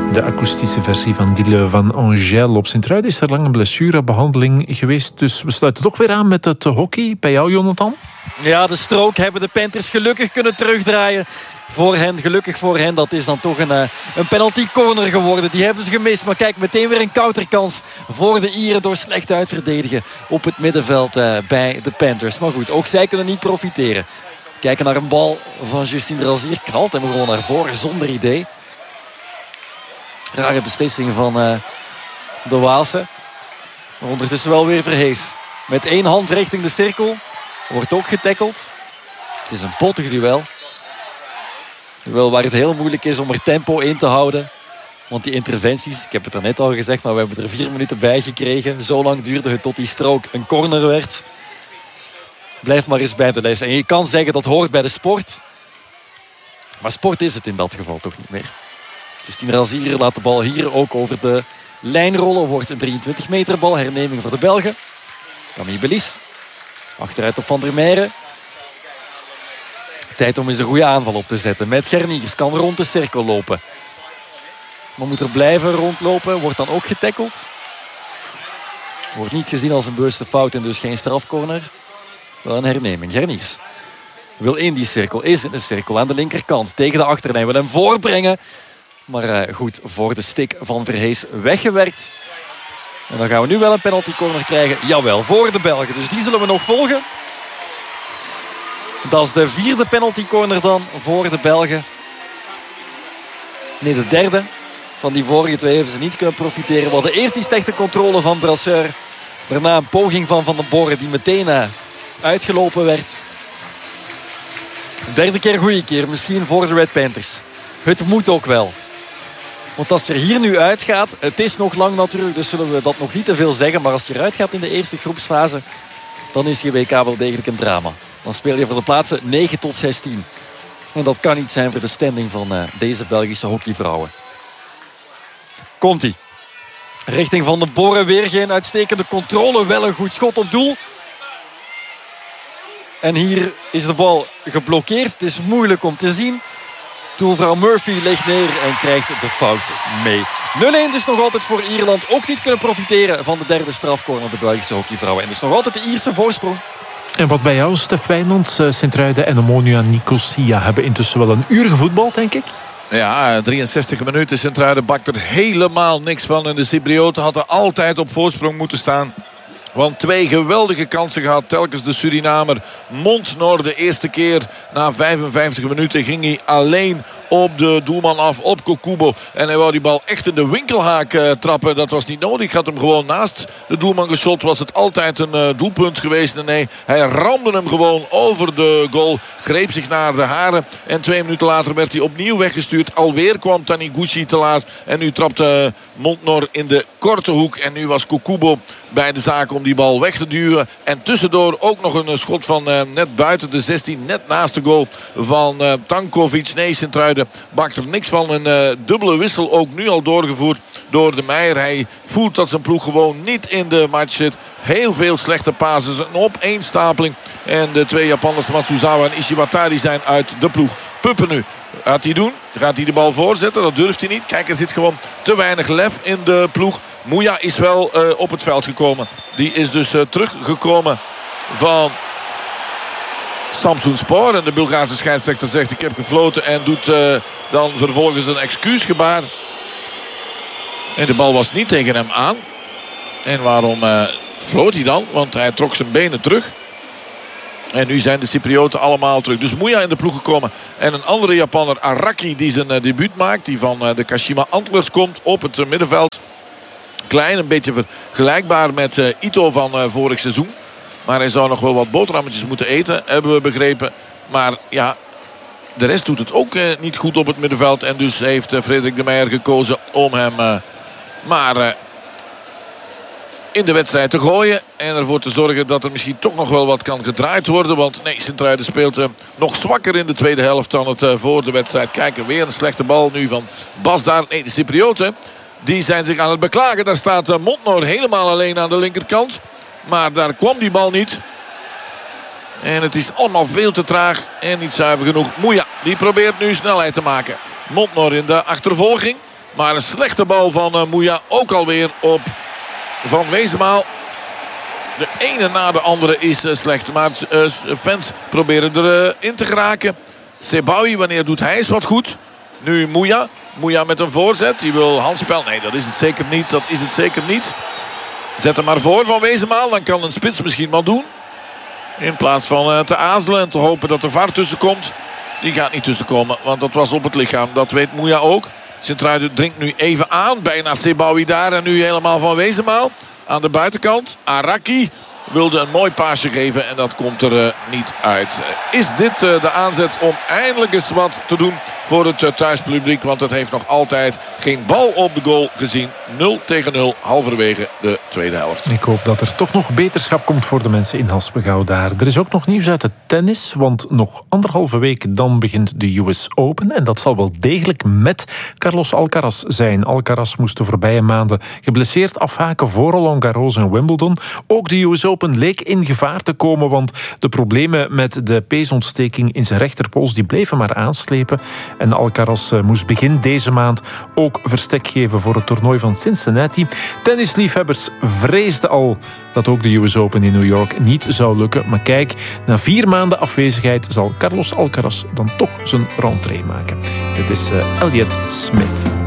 De akoestische versie van Dille van Angèle. Op Sint-Truiden is er lang een blessurebehandeling geweest. Dus we sluiten toch weer aan met het hockey. Bij jou, Jonathan? Ja, de strook hebben de Panthers gelukkig kunnen terugdraaien. Gelukkig voor hen. Dat is dan toch een penalty corner geworden. Die hebben ze gemist. Maar kijk, meteen weer een counterkans voor de Ieren door slecht uitverdedigen op het middenveld bij de Panthers. Maar goed, ook zij kunnen niet profiteren. Kijken naar een bal van Justine Razier. Knalt hem gewoon naar voren zonder idee. Rare beslissing van de Waalse. Maar ondertussen wel weer Verhees. Met één hand richting de cirkel. Wordt ook getackeld. Het is een pottig duel. Duel waar het heel moeilijk is om er tempo in te houden. Want die interventies, ik heb het er net al gezegd, maar we hebben er 4 minuten bij gekregen. Zo lang duurde het tot die strook een corner werd. Blijf maar eens bij de les. En je kan zeggen dat hoort bij de sport. Maar sport is het in dat geval toch niet meer. Justine Razier laat de bal hier ook over de lijn rollen. Wordt een 23 meter bal. Herneming voor de Belgen. Camille Belis. Achteruit op Van der Meijeren. Tijd om eens een goede aanval op te zetten. Met Gerniers. Kan rond de cirkel lopen. Maar moet er blijven rondlopen. Wordt dan ook getackeld. Wordt niet gezien als een bewuste fout en dus geen strafcorner. Wel een herneming. Gerniers wil in die cirkel. Is in de cirkel aan de linkerkant. Tegen de achterlijn. Wil hem voorbrengen. Maar goed voor de stick van Verhees weggewerkt. En dan gaan we nu wel een penalty corner krijgen. Jawel, voor de Belgen. Dus die zullen we nog volgen. Dat is de 4e penalty corner dan voor de Belgen. Nee, de 3e. Van die vorige 2 hebben ze niet kunnen profiteren. Wel de eerste slechte controle van Brasseur. Daarna een poging van Van den Borre die meteen uitgelopen werd. 3e keer goede keer. Misschien voor de Red Panthers. Het moet ook wel. Want als je er hier nu uitgaat, het is nog lang natuurlijk, dus zullen we dat nog niet te veel zeggen. Maar als je eruit gaat in de eerste groepsfase, dan is je WK wel degelijk een drama. Dan speel je voor de plaatsen 9 tot 16. En dat kan niet zijn voor de standing van deze Belgische hockeyvrouwen. Komt-ie. Richting Van den Borre, weer geen uitstekende controle. Wel een goed schot op doel. En hier is de bal geblokkeerd. Het is moeilijk om te zien. Doelvrouw Murphy legt neer en krijgt de fout mee. 0-1 dus nog altijd voor Ierland. Ook niet kunnen profiteren van de 3e strafcorner de Belgische hockeyvrouwen. En dus nog altijd de Ierse voorsprong. En wat bij jou, Stef Wijnands, Sint-Truiden en Omonia Nicosia hebben intussen wel een uur gevoetbald, denk ik. Ja, 63 minuten. Sint-Truiden bakt er helemaal niks van. En de Cyprioten hadden altijd op voorsprong moeten staan. Want 2 geweldige kansen gehad. Telkens de Surinamer Montnor de eerste keer. Na 55 minuten ging hij alleen op de doelman af, op Kokubo. En hij wou die bal echt in de winkelhaak trappen. Dat was niet nodig. Had hem gewoon naast de doelman geschot. Was het altijd een doelpunt geweest. En nee, hij ramde hem gewoon over de goal. Greep zich naar de haren. En 2 minuten later werd hij opnieuw weggestuurd. Alweer kwam Taniguchi te laat. En nu trapte Montnor in de korte hoek. En nu was Kokubo bij de zaak om die bal weg te duwen. En tussendoor ook nog een schot van net buiten de 16. Net naast de goal van Tankovic. Nee, Sint-Truiden bakt er niks van. Een dubbele wissel ook nu al doorgevoerd door de Meijer. Hij voelt dat zijn ploeg gewoon niet in de match zit. Heel veel slechte passes. Een opeenstapeling. En de 2 Japanners, Matsuzawa en Ishiwatari, zijn uit de ploeg. Puppen nu. Gaat hij doen? Gaat hij de bal voorzetten? Dat durft hij niet. Kijk, er zit gewoon te weinig lef in de ploeg. Mouya is wel op het veld gekomen. Die is dus teruggekomen van Samsunspor. En de Bulgaarse scheidsrechter zegt: ik heb gefloten. En doet dan vervolgens een excuusgebaar. En de bal was niet tegen hem aan. En waarom floot hij dan? Want hij trok zijn benen terug. En nu zijn de Cyprioten allemaal terug. Dus Mouya in de ploeg gekomen. En een andere Japanner, Araki, die zijn debuut maakt. Die van de Kashima Antlers komt op het middenveld. Klein, een beetje vergelijkbaar met Ito van vorig seizoen. Maar hij zou nog wel wat boterhammetjes moeten eten, hebben we begrepen. Maar ja, de rest doet het ook niet goed op het middenveld. En dus heeft Frederik de Meijer gekozen om hem in de wedstrijd te gooien. En ervoor te zorgen dat er misschien toch nog wel wat kan gedraaid worden. Want nee, Sint-Truiden speelt nog zwakker in de tweede helft dan het voor de wedstrijd. Kijk, weer een slechte bal nu van Basdar. Nee, de Cyprioten, die zijn zich aan het beklagen. Daar staat Montnor helemaal alleen aan de linkerkant. Maar daar kwam die bal niet. En het is allemaal veel te traag en niet zuiver genoeg. Mouya, die probeert nu snelheid te maken. Montnor in de achtervolging. Maar een slechte bal van Mouya. Ook alweer op Van Wezenmaal. De ene na de andere is slecht. Maar fans proberen erin te geraken. Sebaoui, wanneer doet hij eens wat goed? Nu Mouya. Mouya met een voorzet. Die wil handspel. Nee, dat is het zeker niet. Dat is het zeker niet. Zet hem maar voor Van Wezenmaal. Dan kan een spits misschien wat doen. In plaats van te aarzelen en te hopen dat de VAR tussenkomt. Die gaat niet tussenkomen. Want dat was op het lichaam. Dat weet Mouya ook. Sint-Truiden dringt nu even aan. Bijna Sebaoui daar. En nu helemaal Van Wezenmaal. Aan de buitenkant. Araki wilde een mooi paasje geven. En dat komt er niet uit. Is dit de aanzet om eindelijk eens wat te doen voor het thuispubliek? Want het heeft nog altijd geen bal op de goal gezien. 0-0 halverwege de tweede helft. Ik hoop dat er toch nog beterschap komt voor de mensen in Haspengouw daar. Er is ook nog nieuws uit het tennis. Want nog 1,5 week dan begint de US Open. En dat zal wel degelijk met Carlos Alcaraz zijn. Alcaraz moest de voorbije maanden geblesseerd afhaken voor Roland Garros en Wimbledon. Ook de US Open leek in gevaar te komen. Want de problemen met de peesontsteking in zijn rechterpols die bleven maar aanslepen. En Alcaraz moest begin deze maand ook verstek geven voor het toernooi van Cincinnati. Tennisliefhebbers vreesden al dat ook de US Open in New York niet zou lukken. Maar kijk, na 4 maanden afwezigheid zal Carlos Alcaraz dan toch zijn rentrée maken. Dit is Elliott Smith.